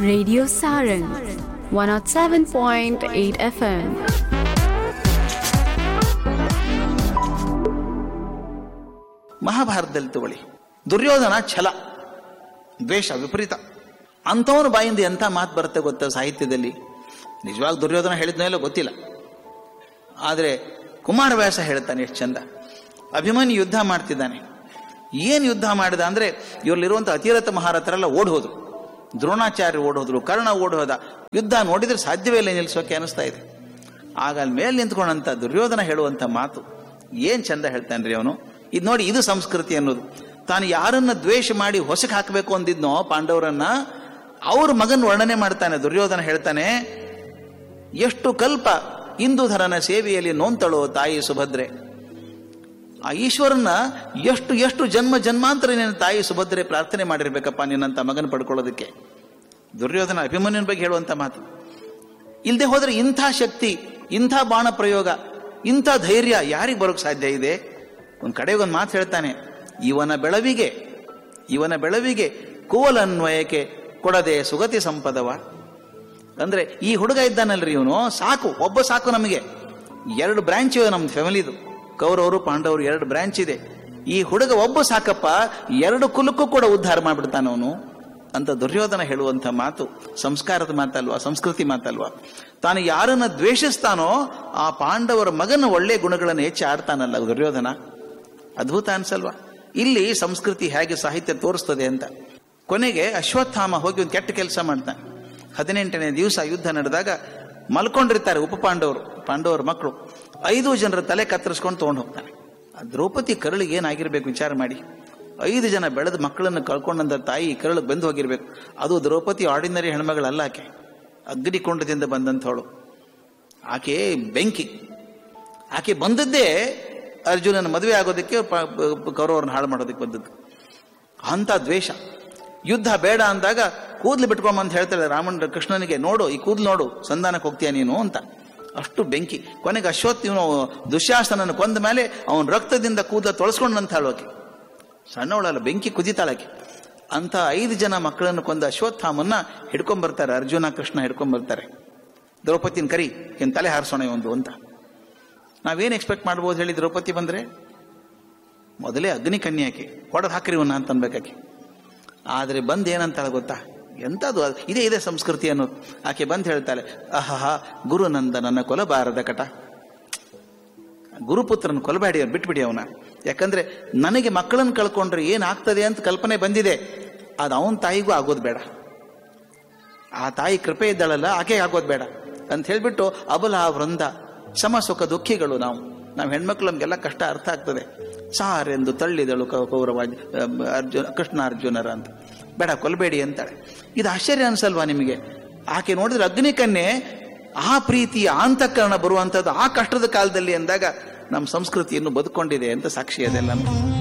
Radio Sarang 107.8 FM. ಮಹಾಭಾರತದಲ್ಲಿ ತಗೊಳ್ಳಿ, ದುರ್ಯೋಧನ ಛಲ, ದ್ವೇಷ, ವಿಪರೀತ. ಅಂಥವನು ಬಾಯಿಂದ ಎಂಥ ಮಾತು ಬರುತ್ತೆ ಗೊತ್ತಾ ಸಾಹಿತ್ಯದಲ್ಲಿ. ನಿಜವಾಗ ದುರ್ಯೋಧನ ಹೇಳಿದ್ನೋ ಇಲ್ಲೋ ಗೊತ್ತಿಲ್ಲ, ಆದರೆ ಕುಮಾರವ್ಯಾಸ ಹೇಳ್ತಾನೆ ಎಷ್ಟು ಚಂದ. ಅಭಿಮನ್ಯು ಯುದ್ಧ ಮಾಡ್ತಿದ್ದಾನೆ. ಏನು ಯುದ್ಧ ಮಾಡಿದ ಅಂದರೆ, ಇವರಲ್ಲಿರುವಂಥ ಅತಿರಥ ಮಹಾರಥರೆಲ್ಲ ಓಡೋದ್ರು, ದ್ರೋಣಾಚಾರ್ಯ ಓಡೋದ್ರು, ಕರ್ಣ ಓಡೋದ. ಯುದ್ಧ ನೋಡಿದ್ರೆ ಸಾಧ್ಯವೇ ಇಲ್ಲ ನಿಲ್ಲಿಸೋಕೆ ಅನಿಸ್ತಾ ಇದೆ. ಆಗ ಅಲ್ಲಿ ಮೇಲೆ ನಿಂತ್ಕೊಂಡಂಥ ದುರ್ಯೋಧನ ಹೇಳುವಂಥ ಮಾತು ಏನು ಚಂದ ಹೇಳ್ತಾನೆ ರೀ ಅವನು. ಇದು ನೋಡಿ, ಇದು ಸಂಸ್ಕೃತಿ ಅನ್ನೋದು. ತಾನು ಯಾರನ್ನ ದ್ವೇಷ ಮಾಡಿ ಹೊಸಕ್ಕೆ ಹಾಕಬೇಕು ಅಂದಿದ್ನೋ ಪಾಂಡವರನ್ನ, ಅವ್ರ ಮಗನ ವರ್ಣನೆ ಮಾಡ್ತಾನೆ ದುರ್ಯೋಧನ. ಹೇಳ್ತಾನೆ, ಎಷ್ಟು ಕಲ್ಪ ಇಂದುಧರನ ಸೇವೆಯಲ್ಲಿ ನೋಂತಳೋ ತಾಯಿ ಸುಭದ್ರೆ. ಆ ಈಶ್ವರನ್ನ ಎಷ್ಟು ಎಷ್ಟು ಜನ್ಮ ಜನ್ಮಾಂತರ ನಿನ್ನ ತಾಯಿ ಸುಭದ್ರೆ ಪ್ರಾರ್ಥನೆ ಮಾಡಿರ್ಬೇಕಪ್ಪ ನಿನ್ನಂತ ಮಗನ ಪಡ್ಕೊಳ್ಳೋದಕ್ಕೆ. ದುರ್ಯೋಧನ ಅಭಿಮನ್ಯನ ಬಗ್ಗೆ ಹೇಳುವಂತ ಮಾತು. ಇಲ್ಲದೆ ಹೋದ್ರೆ ಇಂಥ ಶಕ್ತಿ, ಇಂಥ ಬಾಣ ಪ್ರಯೋಗ, ಇಂಥ ಧೈರ್ಯ ಯಾರಿಗೆ ಬರೋಕ್ ಸಾಧ್ಯ ಇದೆ? ಒಂದು ಕಡೆಗೊಂದು ಮಾತು ಹೇಳ್ತಾನೆ, ಇವನ ಬೆಳವಿಗೆ ಕೂವಲನ್ವಯಕ್ಕೆ ಕೊಡದೆ ಸುಗತಿ ಸಂಪದವ. ಅಂದ್ರೆ ಈ ಹುಡುಗ ಇದ್ದಾನಲ್ರಿ ಇವನು ಸಾಕು, ಒಬ್ಬ ಸಾಕು ನಮಗೆ. 2 ಬ್ರಾಂಚ್ ಇವೆ ನಮ್ಮ ಫ್ಯಾಮಿಲಿದು, ಕೌರವರು ಪಾಂಡವರು 2 ಬ್ರಾಂಚ್ ಇದೆ. ಈ ಹುಡುಗ ಒಬ್ಬ ಸಾಕಪ್ಪ, 2 ಕುಲಕ್ಕೂ ಕೂಡ ಉದ್ಧಾರ ಮಾಡ್ಬಿಡ್ತಾನ ಅವನು ಅಂತ ದುರ್ಯೋಧನ ಹೇಳುವಂಥ ಮಾತು ಸಂಸ್ಕಾರದ ಮಾತಲ್ವಾ, ಸಂಸ್ಕೃತಿ ಮಾತಲ್ವಾ. ತಾನು ಯಾರನ್ನ ದ್ವೇಷಿಸ್ತಾನೋ ಆ ಪಾಂಡವರ ಮಗನ ಒಳ್ಳೆ ಗುಣಗಳನ್ನು ಹೆಚ್ಚು ಆಡ್ತಾನಲ್ಲ ದುರ್ಯೋಧನ. ಅದ್ಭುತ ಅನ್ಸಲ್ವಾ? ಇಲ್ಲಿ ಸಂಸ್ಕೃತಿ ಹೇಗೆ ಸಾಹಿತ್ಯ ತೋರಿಸ್ತದೆ ಅಂತ. ಕೊನೆಗೆ ಅಶ್ವತ್ಥಾಮ ಹೋಗಿ ಒಂದು ಕೆಟ್ಟ ಕೆಲಸ ಮಾಡ್ತಾನೆ. 18ನೇ ದಿವಸ ಯುದ್ಧ ನಡೆದಾಗ ಮಲ್ಕೊಂಡಿರ್ತಾರೆ ಪಾಂಡವರ ಮಕ್ಕಳು. 5 ಜನರ ತಲೆ ಕತ್ತರಿಸ್ಕೊಂಡು ತಗೊಂಡು ಹೋಗ್ತಾನೆ. ಆ ದ್ರೌಪದಿ ಕರಳಿಗೆ ಏನಾಗಿರ್ಬೇಕು ವಿಚಾರ ಮಾಡಿ. 5 ಜನ ಬೆಳೆದ ಮಕ್ಕಳನ್ನು ಕಳ್ಕೊಂಡಂತ ತಾಯಿ ಕರಳಿಗೆ ಬೆಂದು ಹೋಗಿರ್ಬೇಕು. ಅದು ದ್ರೌಪದಿ ಆರ್ಡಿನರಿ ಹೆಣ್ಮಗಳಲ್ಲ, ಆಕೆ ಅಗ್ನಿಕೊಂಡದಿಂದ ಬಂದಂಥವಳು. ಆಕೆ ಬೆಂಕಿ. ಆಕೆ ಬಂದದ್ದೇ ಅರ್ಜುನನ ಮದುವೆ ಆಗೋದಕ್ಕೆ, ಕೌರವರನ್ನ ಹಾಳು ಮಾಡೋದಕ್ಕೆ ಬಂದದ್ದು. ಅಂಥ ದ್ವೇಷ. ಯುದ್ಧ ಬೇಡ ಅಂದಾಗ ಕೂದಲು ಬಿಟ್ಕೊಂಬಂತ ಹೇಳ್ತಾಳೆ ರಾಮನ ಕೃಷ್ಣನಿಗೆ, ನೋಡು ಈ ಕೂದಲು ನೋಡು, ಸಂಧಾನಕ್ಕೆ ಹೋಗ್ತೀಯ ನೀನು ಅಂತ. ಅಷ್ಟು ಬೆಂಕಿ. ಕೊನೆಗೆ ಇವನು ದುಶ್ಯಾಸನನ್ನು ಕೊಂದ ಮೇಲೆ ಅವನ ರಕ್ತದಿಂದ ಕೂದಲು ತೊಳಸ್ಕೊಂಡಂತಾಳು ಆಕೆ. ಸಣ್ಣವಳಲ್ಲ, ಬೆಂಕಿ ಕುದಿತಾಳಾಕೆ. ಅಂತ 5 ಜನ ಮಕ್ಕಳನ್ನು ಕೊಂದ ಅಶ್ವತ್ಥಾಮನ್ನ ಹಿಡ್ಕೊಂಡ್ಬರ್ತಾರೆ, ಅರ್ಜುನ ಕೃಷ್ಣ ಹಿಡ್ಕೊಂಡ್ಬರ್ತಾರೆ. ದ್ರೌಪದಿನ ಕರಿ, ಏನ್ ತಲೆ ಹಾರಿಸೋಣ ಒಂದು ಅಂತ. ನಾವೇನು ಎಕ್ಸ್ಪೆಕ್ಟ್ ಮಾಡ್ಬೋದು ಹೇಳಿ? ದ್ರೌಪದಿ ಬಂದ್ರೆ ಮೊದಲೇ ಅಗ್ನಿ ಕನ್ಯಾಕೆ, ಹೊಡೆದು ಹಾಕ್ರಿ ಇವನ್ನ ಅಂತ ಅನ್ಬೇಕಾಕೆ. ಆದರೆ ಬಂದು ಏನಂತಾಳೆ ಗೊತ್ತಾ? ಎಂಥದ್ದು ಇದೇ ಸಂಸ್ಕೃತಿ ಅನ್ನೋದು. ಆಕೆ ಬಂದು ಹೇಳ್ತಾಳೆ, ಅಹಹ ಗುರುನಂದನನ್ನ ಕೊಲಬಾರದ ಕಟ. ಗುರುಪುತ್ರನ ಕೊಲಬೇಡಿ, ಅವ್ರು ಬಿಟ್ಬಿಡಿ ಅವನ. ಯಾಕಂದ್ರೆ ನನಗೆ ಮಕ್ಕಳನ್ನು ಕಳ್ಕೊಂಡ್ರೆ ಏನಾಗ್ತದೆ ಅಂತ ಕಲ್ಪನೆ ಬಂದಿದೆ. ಅದು ಅವನ ತಾಯಿಗೂ ಆಗೋದು ಬೇಡ. ಆ ತಾಯಿ ಕೃಪೆ ಇದ್ದಾಳಲ್ಲ, ಆಕೆ ಆಗೋದು ಬೇಡ ಅಂತ ಹೇಳ್ಬಿಟ್ಟು, ಅಬಲ ವೃಂದ ಸಮ ಸುಖ ದುಃಖಿಗಳು ನಾವು ಹೆಣ್ಮಕ್ಳು, ನಮ್ಗೆಲ್ಲ ಕಷ್ಟ ಅರ್ಥ ಆಗ್ತದೆ. ಸಾರೆಂದು ತಳ್ಳಿದಳು ಕೌರವ ಕೃಷ್ಣ ಅರ್ಜುನರ ಅಂತ. ಬೇಡ ಕೊಲ್ಬೇಡಿ ಅಂತಾಳೆ. ಇದು ಆಶ್ಚರ್ಯ ಅನ್ಸಲ್ವಾ ನಿಮಗೆ? ಆಕೆ ನೋಡಿದ್ರೆ ಅಗ್ನಿಕನ್ಯೆ, ಆ ಪ್ರೀತಿಯ ಅಂತಃಕರಣ ಬರುವಂಥದ್ದು ಆ ಕಷ್ಟದ ಕಾಲದಲ್ಲಿ ಅಂದಾಗ ನಮ್ಮ ಸಂಸ್ಕೃತಿ ಇನ್ನು ಬದುಕೊಂಡಿದೆ ಅಂತ ಸಾಕ್ಷಿ ಅದೆಲ್ಲ.